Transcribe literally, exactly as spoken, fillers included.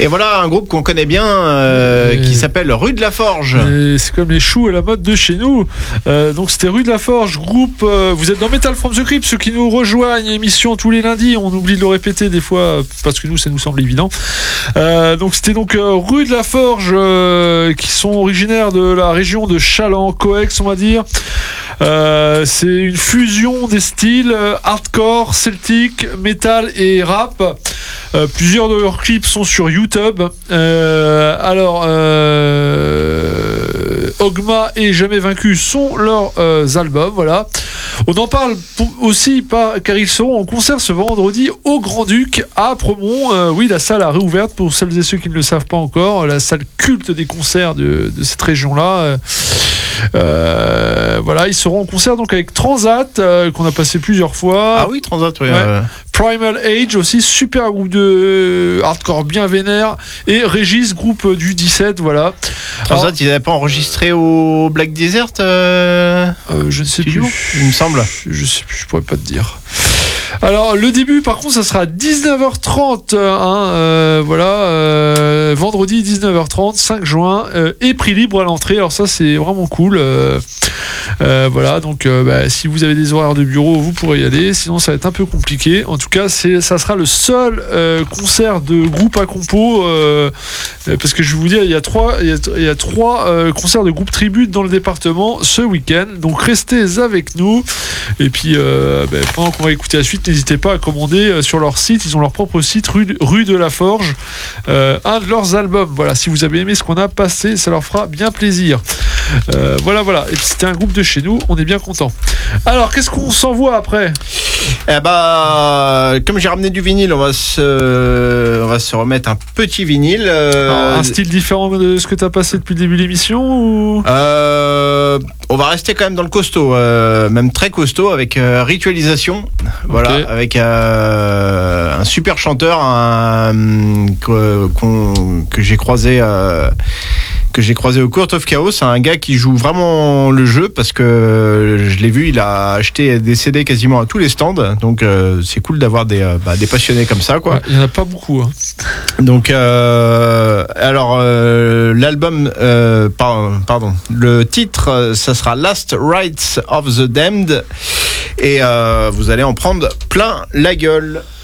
Et voilà un groupe qu'on connaît bien euh, et... qui s'appelle Rue de la Forge. Et c'est comme les choux à la mode de chez nous. Euh, donc c'était Rue de la Forge, groupe. Euh, vous êtes dans Metal from the Crypt, ceux qui nous rejoignent, émission tous les lundis. On oublie de le répéter des fois parce que nous ça nous semble évident. Euh, donc c'était donc euh, Rue de la Forge, euh, qui sont originaires de la région de Chaland, Coex, on va dire. Euh, c'est une fusion des styles euh, hardcore, celtique, metal et rap. Euh, plusieurs de leurs clips sont sur YouTube. Euh, alors, euh, Ogma et Jamais Vaincu sont leurs euh, albums. Voilà. On en parle aussi pas, car ils seront en concert ce vendredi au Grand-Duc à Promont. Euh, oui, la salle a réouverte pour celles et ceux qui ne le savent pas encore. La salle culte des concerts de, de cette région-là. Euh, voilà, ils seront en concert donc avec Transat, euh, qu'on a passé plusieurs fois. Ah oui, Transat, oui. Ouais. Euh... Primal Age aussi, super groupe de hardcore bien vénère. Et Régis, groupe du dix-sept, voilà. Transat, Alors, ils n'avaient pas enregistré au Black Desert euh... Euh, Je ne sais Studio, plus. il me semble. Je, je sais plus, je pourrais pas te dire. Alors le début par contre ça sera à dix-neuf heures trente, hein, euh, voilà, euh, vendredi dix-neuf heures trente, cinq juin, euh, et prix libre à l'entrée. Alors ça c'est vraiment cool. Euh, euh, voilà, donc euh, bah, si vous avez des horaires de bureau vous pourrez y aller, sinon ça va être un peu compliqué. En tout cas c'est, ça sera le seul euh, concert de groupe à compo, euh, parce que je vais vous dire il y a trois, il y a, il y a trois euh, concerts de groupe tribute dans le département ce week-end, donc restez avec nous. Et puis euh, bah, pendant qu'on va écouter la suite, n'hésitez pas à commander sur leur site, ils ont leur propre site, rue, rue de la Forge, euh, un de leurs albums. Voilà, si vous avez aimé ce qu'on a passé, ça leur fera bien plaisir. Euh, voilà, voilà. Et puis c'était un groupe de chez nous, on est bien content. Alors, qu'est-ce qu'on s'envoie après ? Eh bah, comme j'ai ramené du vinyle, on va se, on va se remettre un petit vinyle. Euh... Alors, un style différent de ce que tu as passé depuis le début de l'émission ou... euh, On va rester quand même dans le costaud, euh, même très costaud, avec euh, Ritualisation. Voilà, okay. Avec euh, un super chanteur un, que, qu'on, que j'ai croisé. Euh, que j'ai croisé au Court of Chaos, c'est un gars qui joue vraiment le jeu parce que je l'ai vu, il a acheté des C D quasiment à tous les stands, donc euh, c'est cool d'avoir des, euh, bah, des passionnés comme ça, quoi. Ouais, il n'y en a pas beaucoup. Hein. Donc, euh, alors euh, l'album, euh, pardon, pardon, le titre, ça sera Last Rites of the Damned, et euh, vous allez en prendre plein la gueule.